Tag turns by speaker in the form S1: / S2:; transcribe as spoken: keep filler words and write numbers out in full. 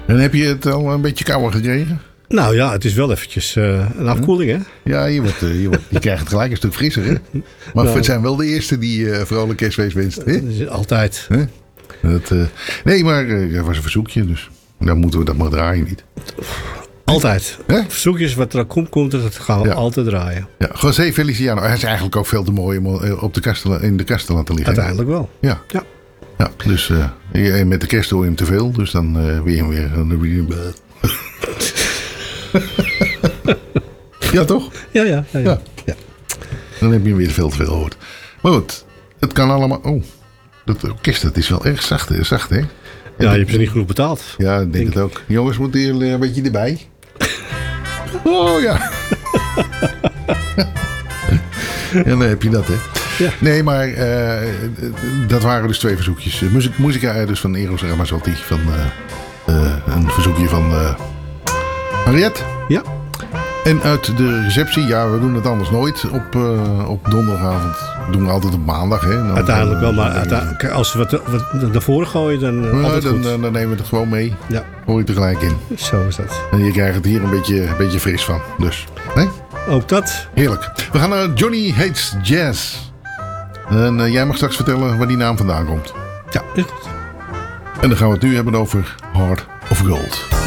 S1: En heb je het al een beetje kouder gekregen?
S2: Nou ja, het is wel eventjes uh, een afkoeling, hè?
S1: Ja, je, wordt, uh, je, wordt, je krijgt het gelijk een stuk frisser, hè? Maar nou, het zijn wel de eerste die uh, vrolijk kerstfeest wenst, hè?
S2: Altijd.
S1: Hè? Dat, uh, nee, maar uh, dat was een verzoekje, dus dan moeten we dat maar draaien, niet?
S2: Altijd. Hè? Verzoekjes, wat er komt, komt het, dat gaan we ja. altijd draaien.
S1: Ja, José Feliciano. Hij is eigenlijk ook veel te mooi om op de kast, in de kast te laten liggen.
S2: Uiteindelijk wel.
S1: Ja. Ja. Ja, dus uh, met de kerst doe je hem te veel, dus dan uh, weer hem weer. Ja, toch?
S2: Ja, ja, ja, ja.
S1: ja. ja. Dan heb je hem weer veel te veel gehoord. Maar goed, het kan allemaal. Oh, dat orkest, dat is wel erg zacht, zacht hè?
S2: Ja, je hebt ze niet genoeg betaald.
S1: Ja, ik denk, denk het ook. Jongens, moet hier een beetje erbij. Oh ja. En dan heb je dat, hè? Ja. Nee, maar uh, dat waren dus twee verzoekjes. Muziek, muzika dus van Eros Ramazzotti. Van uh, uh, een verzoekje van uh, Henriette.
S2: Ja.
S1: En uit de receptie, ja, we doen het anders nooit op, uh, op donderdagavond. Dat doen we altijd op maandag. Hè. Dan,
S2: uiteindelijk wel, maar uiteindelijk, als we wat, wat naar voren gooien, dan uh,
S1: ja, dan, dan, dan nemen we het gewoon mee.
S2: Ja.
S1: Gooi je er gelijk in.
S2: Zo is dat.
S1: En je krijgt het hier een beetje, een beetje fris van. Dus, hè?
S2: Ook dat.
S1: Heerlijk. We gaan naar Johnny Hates Jazz. En uh, jij mag straks vertellen waar die naam vandaan komt.
S2: Ja, is goed.
S1: En dan gaan we het nu hebben over Heart of Gold.